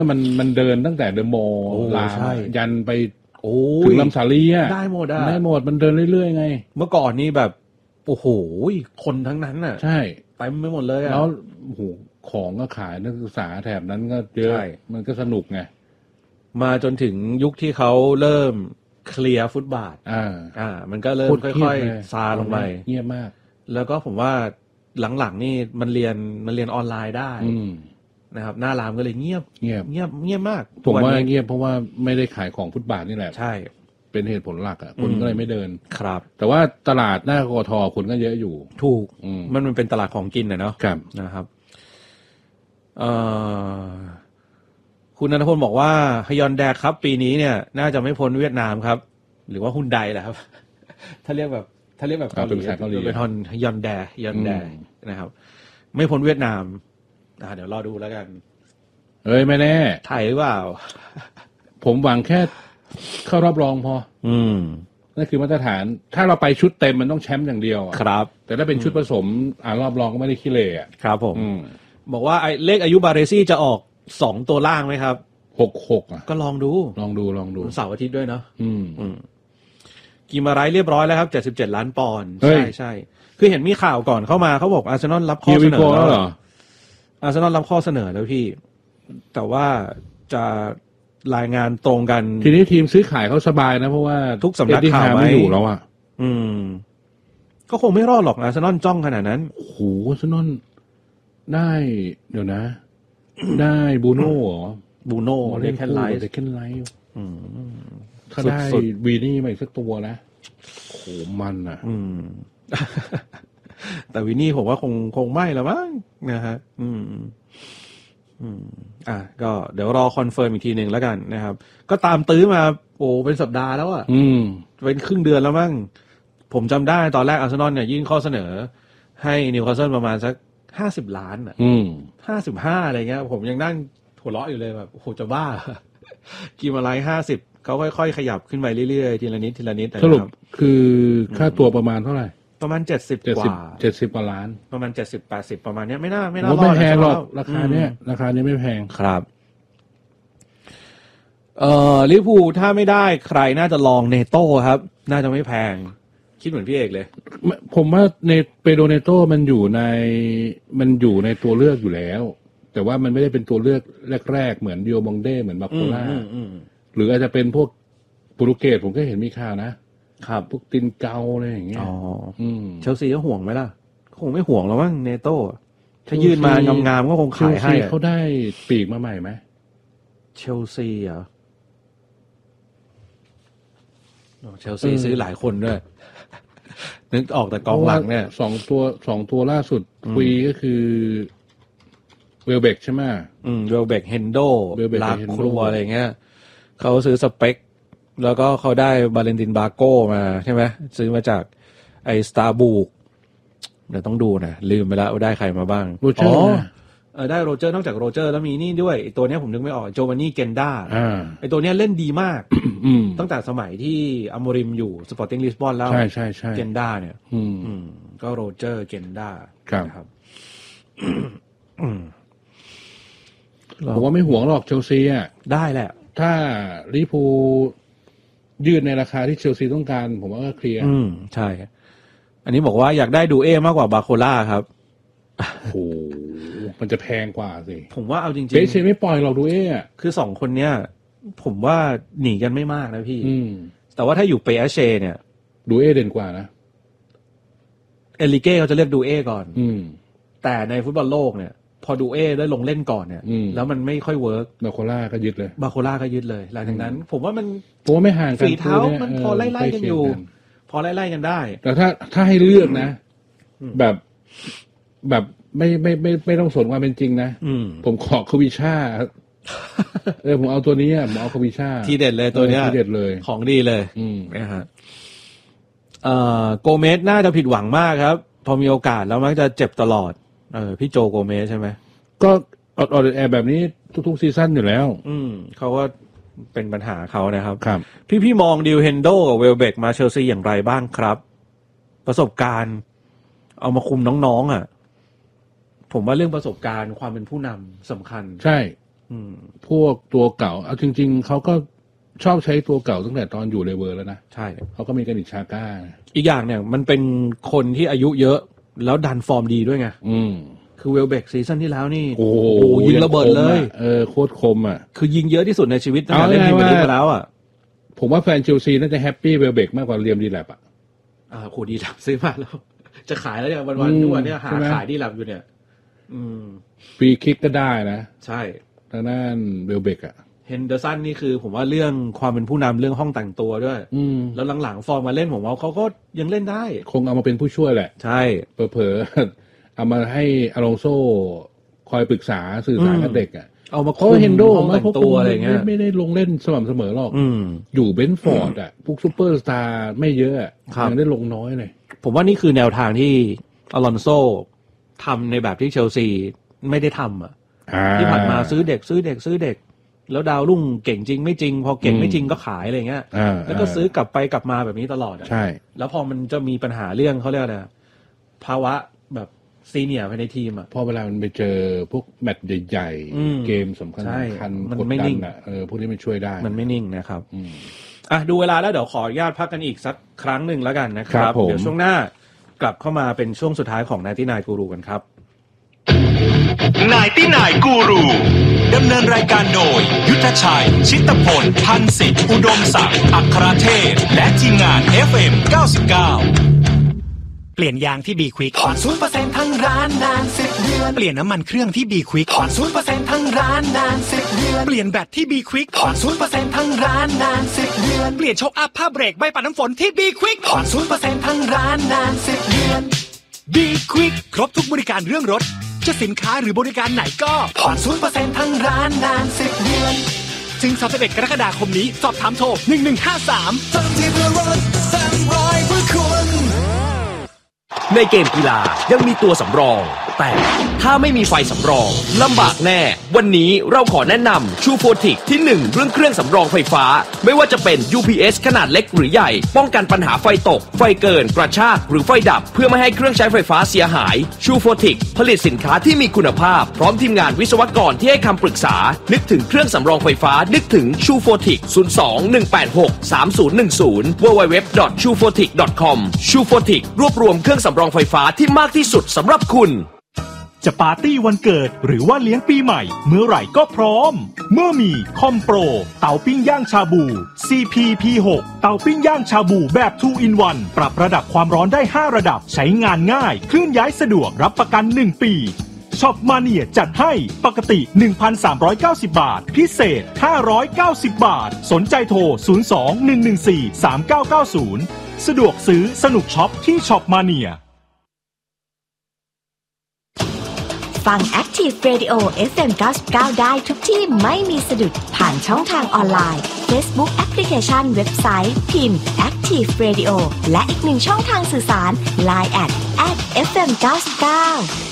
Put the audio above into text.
มันเดินตั้งแต่เดอะมอลล์ลายันไปถึงลำสาลีอ่ะได้หมดมันเดินเรื่อยๆไงเมื่อก่อนนี่แบบโอ้โหคนทั้งนั้นอ่ะใช่ไปไม่หมดเลยอ่ะแล้วโอ้โหของก็ขายนักศึกษาแถบนั้นก็เยอะมันก็สนุกไงมาจนถึงยุคที่เขาเริ่มเคลียร์ฟุตบาทมันก็เริ่มค่อยๆซาลงไปเงียบมากแล้วก็ผมว่าหลังๆนี่มันเรียนออนไลน์ได้นะครับหน้ารามก็เลยเงียบมากผมว่าเงียบเพราะว่าไม่ได้ขายของฟุตบาทนี่แหละใช่เป็นเหตุผลหลักอ่ะคนก็เลยไม่เดินครับแต่ว่าตลาดหน้ากท.คนก็เยอะอยู่ถูกมันเป็นตลาดของกินเนาะนะครับคุณณัฐพลบอกว่าฮยอนแดครับปีนี้เนี่ยน่าจะไม่พ้นเวียดนามครับหรือว่าฮุนไดแหละครับถ้าเรียกแบบเกาหลีเป็นฮยอนแดนะครับไม่พ้นเวียดนามเดี๋ยวรอดูแล้วกันไม่แน่ไทยหรือเปล่าผมหวังแค่เข้ารอบรองพอนั่นคือมาตรฐานถ้าเราไปชุดเต็มมันต้องแชมป์อย่างเดียวครับแต่ถ้าเป็นชุดผสมรอบรองก็ไม่ได้ขี้เหร่ครับผมบอกว่าเลขอายุบาเรซี่จะออก2ตัวล่างไหมครับ 66 ก็ลองดูเสาร์อาทิตย์ด้วยเนาะกีมาไรเรียบร้อยแล้วครับ77ล้านปอนด์ใช่คือเห็นมีข่าวก่อนเข้ามาเขาบอกอาร์เซนอลรับข้อเสนอแล้วเหรออาร์เซนอลรับข้อเสนอแล้วพี่แต่ว่าจะรายงานตรงกันทีนี้ทีมซื้อขายเขาสบายนะเพราะว่าทุกสำนักข่าวไม่อยู่แล้วอ่ะก็คงไม่รอดหรอกอาร์เซนอลจ้องขนาดนั้นโอ้โหอาร์เซนอลได้เดี๋ยวนะได้บูโน่เหรอบูโน่เดคแคนไลท์ถ้าได้วีนี่มาอีกสักตัวนะโหมันอ่ะแต่วีนี่ผมว่าคงไม่แล้วมั้งนะฮะก็เดี๋ยวรอคอนเฟิร์มอีกทีหนึ่งแล้วกันนะครับก็ตามตื้อมาเป็นสัปดาห์แล้วอ่ะเป็นครึ่งเดือนแล้วมั้งผมจำได้ตอนแรกอาร์เซนอลเนี่ยยื่นข้อเสนอให้นิวคาสเซิลประมาณสัก50 ล้านอ่ะ55อะไรเงี้ยผมยังนั่งหัวเราะอยู่เลยแบบโอ้โหจะบ้ากินอะไร50เขาค่อยๆขยับขึ้นไปเรื่อยๆทีละนิดสรุปคือค่าตัวประมาณเท่าไหร่ประมาณ70กว่า 70 กว่าล้านประมาณ70-80ประมาณนี้ไม่น่ารอดไม่แพงหรอกราคาเนี้ยไม่แพงครับลิเวอร์พูลถ้าไม่ได้ใครน่าจะลองเนโต้ครับน่าจะไม่แพงคิดเหมือนพี่เอกเลยผมว่าในเปโดเนโต้มันอยู่ในตัวเลือกอยู่แล้วแต่ว่ามันไม่ได้เป็นตัวเลือกแรกๆเหมือนดิโอมองเด้เหมือนบาโคล่าหรืออาจจะเป็นพวกโปรตุเกสผมก็เห็นมีข่าวนะครับพวกตินเกาอะไรอย่างเงี้ยเชลซีก็ห่วงไหมล่ะคงไม่ห่วงแล้วมั้งเนโต้ถ้ายื่นมางามๆก็คงขายให้เขาได้ปีกมาใหม่ไหมเชลซีเหรอเชลซีซื้อหลายคนด้วยนึกออกแต่กองหลังเนี่ย 2 ตัวล่าสุดคุยก็คือเวลเบกใช่ไหมเวลเบกเฮนโดลาครัวอะไรเงี้ยเขาซื้อสเปคแล้วก็เขาได้บาเลนตินบาโก้มาใช่ไหมซื้อมาจากไอสตาร์บูกเดี๋ยวต้องดูนะลืมไปแล้วว่าได้ใครมาบ้างได้โรเจอร์นอกจากโรเจอร์แล้วมีนี่ด้วยตัวนี้ผมนึกไม่ออกโจวานนี่เกนด้าไอตัวนี้เล่นดีมากตั้งแต่สมัยที่อโมริมอยู่สปอร์ติ้งลิสบอนแล้วใช่เกนด้าเนี่ยก็โรเจอร์เกนด้าครับผมว่าไม่ห่วงหรอกเชลซีอ่ะได้แหละถ้าลิเวอร์พูลยืดในราคาที่เชลซีต้องการผมว่าก็เคลียร์ใช่อันนี้บอกว่าอยากได้ดูเอมากกว่าบาโคล่าครับโอ้โหมันจะแพงกว่าสิผมว่าเอาจริงๆเบเชไม่ปล่อยหรอกดูเออ่ะคือ2คนเนี้ยผมว่าหนีกันไม่มากนะพี่แต่ว่าถ้าอยู่เปเชเนี่ยดูเอเด่นกว่านะเอลิเก้เขาจะเลือกดูเอก่อนแต่ในฟุตบอลโลกเนี่ยพอดูเอได้ลงเล่นก่อนเนี่ยแล้วมันไม่ค่อยเวิร์กบาโคล่าก็ยึดเลยหลังจากนั้นผมว่ามันไม่ห่างกันฝีเท้ามันพอไล่ๆกันอยู่พอไล่ๆกันได้แต่ถ้าให้เลือกนะแบบไม่ต้องสนความเป็นจริงนะผมขอควิชาผมเอาตัวนี้ผมเอาควิชาทีเด็ดเลยตัวเนี้ยทีเด็ดเลยของดีเลยนะฮะโกเมสน่าจะผิดหวังมากครับพอมีโอกาสแล้วมักจะเจ็บตลอดพี่โจโกเมสใช่ไหมก็ออดแอร์แบบนี้ทุกซีซั่นอยู่แล้วเขาก็เป็นปัญหาเขานะครับครับพี่มองดิวเฮนโดกับเวลเบกมาเชลซีอย่างไรบ้างครับประสบการณ์เอามาคุมน้องๆผมว่าเรื่องประสบการณ์ความเป็นผู้นำสำคัญใช่พวกตัวเก่าเอาจริงๆเขาก็ชอบใช้ตัวเก่าตั้งแต่ตอนอยู่เลเวอร์แล้วนะใช่เขาก็มีกันอิชาก้าอีกอย่างเนี่ยมันเป็นคนที่อายุเยอะแล้วดันฟอร์มดีด้วยไงคือเวลเบกซีซั่นที่แล้วนี่โอ้ยิงระเบิดเลยโคตรคมอ่ะคือยิงเยอะที่สุดในชีวิตตั้งแต่เล่นทีมนี้มาแล้วอ่ะผมว่าแฟนเชลซีน่าจะแฮปปี้เวลเบกมากกว่าเรียมดีแลบอ่ะโหดีแลบซื้อมาแล้วจะขายแล้วเนี่ยวันๆทุกวันเนี่ยหาขายดีแลบอยู่เนี่ยฟรีคิกก็ได้นะใช่ทางด้านเวลเบกอ่ะเฮนเดอร์สันนี่คือผมว่าเรื่องความเป็นผู้นำเรื่องห้องแต่งตัวด้วยแล้วหลังๆฟอร์มมาเล่นผมว่าเขาก็ยังเล่นได้คงเอามาเป็นผู้ช่วยแหละใช่เผลอๆเอามาให้อลองโซคอยปรึกษาสื่อสารกับเด็กอ่ะเอามาคุมห้องแต่งตัวอะไรเงี้ยไม่ได้ลงเล่นสม่ำเสมอหรอกอยู่เบนฟอร์ดอ่ะพวกซูเปอร์สตาร์ไม่เยอะยังได้ลงน้อยเลยผมว่านี่คือแนวทางที่อลอนโซทำในแบบที่เชลซีไม่ได้ทำอ่ะที่ผ่านมาซื้อเด็กแล้วดาวรุ่งเก่งจริงไม่จริงพอเก่งไม่จริงก็ขายอะไรเงี้ยแล้วก็ซื้อกลับไปกลับมาแบบนี้ตลอดอ่ะใช่แล้วพอมันจะมีปัญหาเรื่องเขาเรียกอะไรภาวะแบบซีเนียร์ภายในทีมอ่ะพอเวลามันไปเจอพวกแมตช์ใหญ่ๆเกมสำคัญมันไม่นิ่งอ่ะพวกนี้มันช่วยได้มันไม่นิ่งนะครับดูเวลาแล้วเดี๋ยวขออนุญาตพักกันอีกสักครั้งหนึ่งแล้วกันนะครับเดี๋ยวช่วงหน้ากลับเข้ามาเป็นช่วงสุดท้ายของ99 กูรูกันครับ 99 กูรูดำเนินรายการโดยยุทธชัยชิตพลพันศิษย์อุดมศักดิ์อัครเทพและทีมงาน FM 99เปลี่ยนยางที่ B Quick ผ่อน 0% ทั้งร้านนาน10 เดือนเปลี่ยนน้ำมันเครื่องที่ B Quick ผ่อน 0% ทั้งร้านนาน10 เดือนเปลี่ยนแบตที่ B Quick ผ่อน 0% ทั้งร้านนาน10 เดือนเปลี่ยนโชคอัพผ้าเบรกใบปัดน้ำฝนที่ B Quick ผ่อน 0% ทั้งร้านนาน10 เดือน B Quick ครบทุกบริการเรื่องรถจะสินค้าหรือบริการไหนก็ผ่อน 0% ทั้งร้านนาน10 เดือนถึง31 กรกฎาคมนี้สอบถามโทร1153ทันทีเพื่อรถแสนร้อยเพื่อคุณในเกมกีฬายังมีตัวสำรองแต่ถ้าไม่มีไฟสำรองลำบากแน่วันนี้เราขอแนะนำชูโฟติกที่1เรื่องเครื่องสำรองไฟฟ้าไม่ว่าจะเป็น UPS ขนาดเล็กหรือใหญ่ป้องกันปัญหาไฟตกไฟเกินกระชากหรือไฟดับเพื่อไม่ให้เครื่องใช้ไฟฟ้าเสียหายชูโฟติกผลิตสินค้าที่มีคุณภาพพร้อมทีมงานวิศวกรที่ให้คำปรึกษานึกถึงเครื่องสำรองไฟฟ้านึกถึงชูโฟติก 02-186-3010 www.chufotic.com ชูโฟติกรวบรวมเครื่องสำรองไฟฟ้าที่มากที่สุดสำหรับคุณจะปาร์ตี้วันเกิดหรือว่าเลี้ยงปีใหม่เมื่อไหร่ก็พร้อมเมื่อมีคอมโปรเตาปิ้งย่างชาบู CP-P6 เตาปิ้งย่างชาบูแบบ 2 in 1 ปรับระดับความร้อนได้5ระดับใช้งานง่ายเคลื่อนย้ายสะดวกรับประกัน1ปีช็อปมาเนียจัดให้ปกติ 1,390 บาทพิเศษ590 บาทสนใจโทร 02-114-3990 สะดวกซื้อสนุกช็อปที่ช็อปมาเนียฟัง Active Radio FM 99ได้ทุกที่ไม่มีสะดุดผ่านช่องทางออนไลน์ Facebook Application เว็บไซต์พิมพ์ Active Radio และอีกหนึ่งช่องทางสื่อสาร Line @FM 99